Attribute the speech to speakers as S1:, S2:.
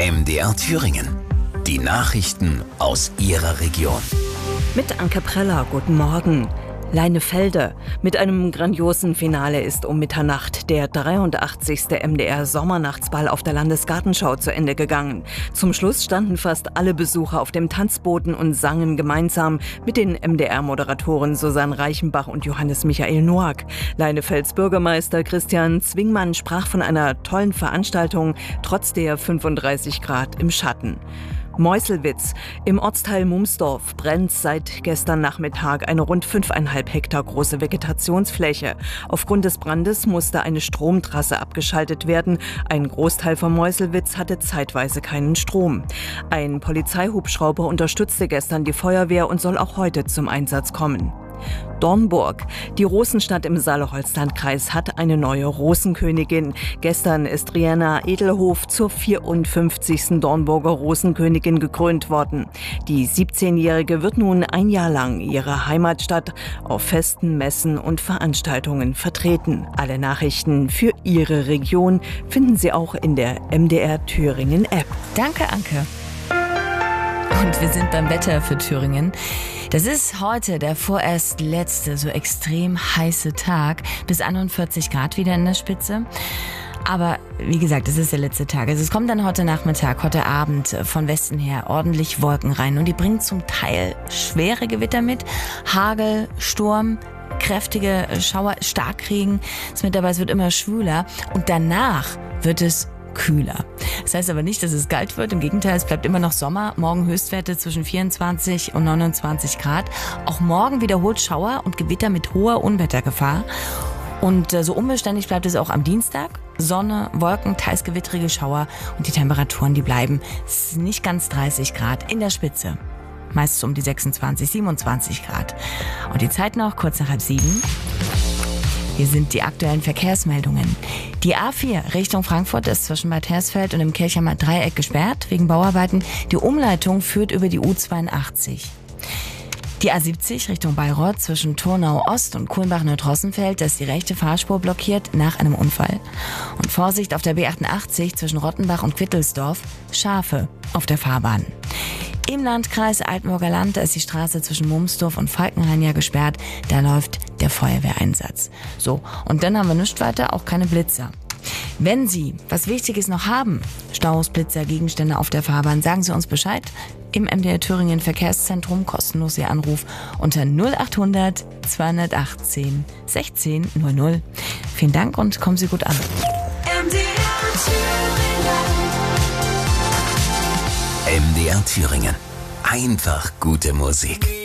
S1: MDR Thüringen. Die Nachrichten aus Ihrer Region.
S2: Mit Anke Preller, guten Morgen. Leinefelde. Mit einem grandiosen Finale ist um Mitternacht der 83. MDR-Sommernachtsball auf der Landesgartenschau zu Ende gegangen. Zum Schluss standen fast alle Besucher auf dem Tanzboden und sangen gemeinsam mit den MDR-Moderatoren Susanne Reichenbach und Johannes Michael Noack. Leinefelds Bürgermeister Christian Zwingmann sprach von einer tollen Veranstaltung, trotz der 35 Grad im Schatten. Meuselwitz. Im Ortsteil Mumsdorf brennt seit gestern Nachmittag eine rund 5,5 Hektar große Vegetationsfläche. Aufgrund des Brandes musste eine Stromtrasse abgeschaltet werden. Ein Großteil von Meuselwitz hatte zeitweise keinen Strom. Ein Polizeihubschrauber unterstützte gestern die Feuerwehr und soll auch heute zum Einsatz kommen. Dornburg. Die Rosenstadt im Saale-Holstein-Kreis hat eine neue Rosenkönigin. Gestern ist Rihanna Edelhof zur 54. Dornburger Rosenkönigin gekrönt worden. Die 17-Jährige wird nun ein Jahr lang ihre Heimatstadt auf Festen, Messen und Veranstaltungen vertreten. Alle Nachrichten für Ihre Region finden Sie auch in der MDR Thüringen App.
S3: Danke, Anke. Und wir sind beim Wetter für Thüringen. Das ist heute der vorerst letzte, so extrem heiße Tag. Bis 41 Grad wieder in der Spitze. Aber wie gesagt, es ist der letzte Tag. Also es kommt dann heute Nachmittag, heute Abend von Westen her ordentlich Wolken rein. Und die bringen zum Teil schwere Gewitter mit. Hagel, Sturm, kräftige Schauer, Starkregen. Es wird immer schwüler. Und danach wird es kühler. Das heißt aber nicht, dass es kalt wird. Im Gegenteil, es bleibt immer noch Sommer. Morgen Höchstwerte zwischen 24 und 29 Grad. Auch morgen wiederholt Schauer und Gewitter mit hoher Unwettergefahr. Und so unbeständig bleibt es auch am Dienstag. Sonne, Wolken, teils gewittrige Schauer und die Temperaturen, die bleiben. Es ist nicht ganz 30 Grad in der Spitze. Meist um die 26, 27 Grad. Und die Zeit noch, kurz nach 6:30. Hier sind die aktuellen Verkehrsmeldungen. Die A4 Richtung Frankfurt ist zwischen Bad Hersfeld und dem Kirchheimer Dreieck gesperrt wegen Bauarbeiten. Die Umleitung führt über die U82. Die A70 Richtung Bayreuth zwischen Turnau Ost und Kulmbach-Nordrossenfeld, da ist die rechte Fahrspur blockiert nach einem Unfall. Und Vorsicht auf der B88 zwischen Rottenbach und Quittelsdorf, Schafe auf der Fahrbahn. Im Landkreis Altenburger Land, da ist die Straße zwischen Mumsdorf und Falkenhain ja gesperrt. Da läuft der Feuerwehreinsatz. So, und dann haben wir nichts weiter, auch keine Blitzer. Wenn Sie was Wichtiges noch haben, Staus, Blitzer, Gegenstände auf der Fahrbahn, sagen Sie uns Bescheid. Im MDR Thüringen Verkehrszentrum kostenlos Ihr Anruf unter 0800 218 1600. Vielen Dank und kommen Sie gut an.
S1: MDR Thüringen. Einfach gute Musik.